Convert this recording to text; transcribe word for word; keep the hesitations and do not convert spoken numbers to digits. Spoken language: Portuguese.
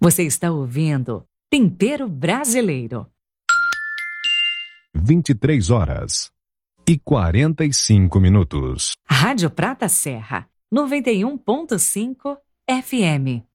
Você está ouvindo Tempero Brasileiro. vinte e três horas e quarenta e cinco minutos. Rádio Prata Serra, noventa e um ponto cinco F M.